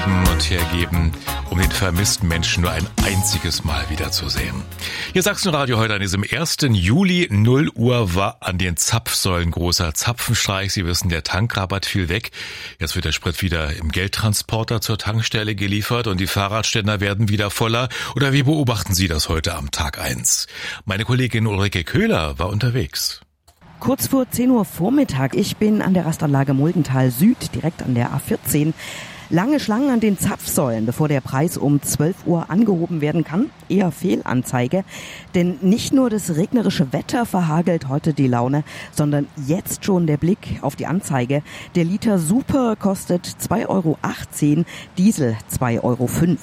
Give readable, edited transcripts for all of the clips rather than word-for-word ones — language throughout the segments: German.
geben und hergeben, um den vermissten Menschen nur ein einziges Mal wiederzusehen. Hier Sachsenradio heute an diesem 1. Juli, 0 Uhr, war an den Zapfsäulen großer Zapfenstreich. Sie wissen, der Tankrabatt fiel weg. Jetzt wird der Sprit wieder im Geldtransporter zur Tankstelle geliefert und die Fahrradständer werden wieder voller. Oder wie beobachten Sie das heute am Tag 1? Meine Kollegin Ulrike Köhler war unterwegs. Kurz vor 10 Uhr Vormittag. Ich bin an der Rastanlage Muldental Süd, direkt an der A14. Lange Schlangen an den Zapfsäulen, bevor der Preis um 12 Uhr angehoben werden kann. Eher Fehlanzeige. Denn nicht nur das regnerische Wetter verhagelt heute die Laune, sondern jetzt schon der Blick auf die Anzeige. Der Liter Super kostet 2,18 €, Diesel 2,05 €.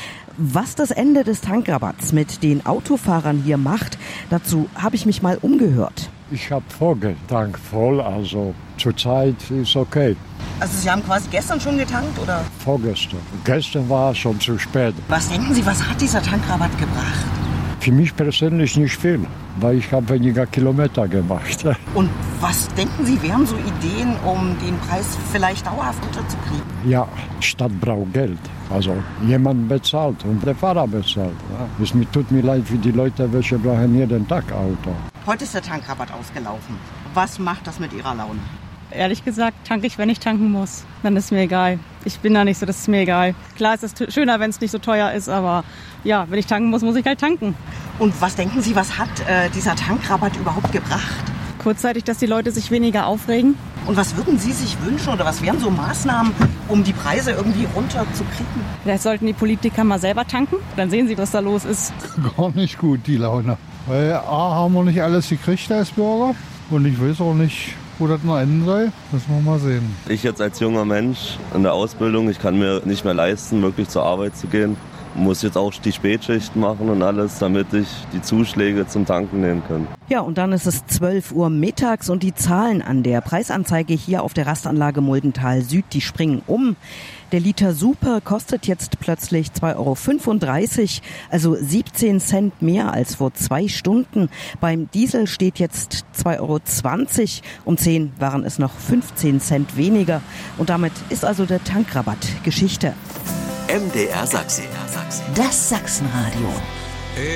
Was das Ende des Tankrabatts mit den Autofahrern hier macht, dazu habe ich mich mal umgehört. Ich habe vorgetankt voll, also zurzeit ist okay. Also Sie haben quasi gestern schon getankt, oder? Vorgestern. Gestern war es schon zu spät. Was denken Sie, was hat dieser Tankrabatt gebracht? Für mich persönlich nicht viel, weil ich habe weniger Kilometer gemacht. Und was denken Sie, wären so Ideen, um den Preis vielleicht dauerhaft unterzukriegen? Ja, Stadt braucht Geld. Also jemand bezahlt und der Fahrer bezahlt. Ja. Es tut mir leid für die Leute, welche brauchen jeden Tag Auto. Heute ist der Tankrabatt ausgelaufen. Was macht das mit Ihrer Laune? Ehrlich gesagt, tanke ich, wenn ich tanken muss. Dann ist mir egal. Ich bin da nicht so, das ist mir egal. Klar ist es schöner, wenn es nicht so teuer ist, aber ja, wenn ich tanken muss, muss ich halt tanken. Und was denken Sie, was hat dieser Tankrabatt überhaupt gebracht? Kurzzeitig, dass die Leute sich weniger aufregen. Und was würden Sie sich wünschen oder was wären so Maßnahmen, um die Preise irgendwie runterzukriegen? Vielleicht sollten die Politiker mal selber tanken. Dann sehen sie, was da los ist. Gar nicht gut, die Laune. Weil A, haben wir nicht alles gekriegt als Bürger. Und ich weiß auch nicht, wo das noch enden soll. Müssen wir mal sehen. Ich jetzt als junger Mensch in der Ausbildung, ich kann mir nicht mehr leisten, wirklich zur Arbeit zu gehen. Muss jetzt auch die Spätschicht machen und alles, damit ich die Zuschläge zum Tanken nehmen kann. Ja, und dann ist es 12 Uhr mittags und die Zahlen an der Preisanzeige hier auf der Rastanlage Muldental Süd, die springen um. Der Liter Super kostet jetzt plötzlich 2,35 €, also 17 Cent mehr als vor 2 Stunden. Beim Diesel steht jetzt 2,20 €. Um 10 waren es noch 15 Cent weniger. Und damit ist also der Tankrabatt Geschichte. MDR Sachsen. Das Sachsenradio.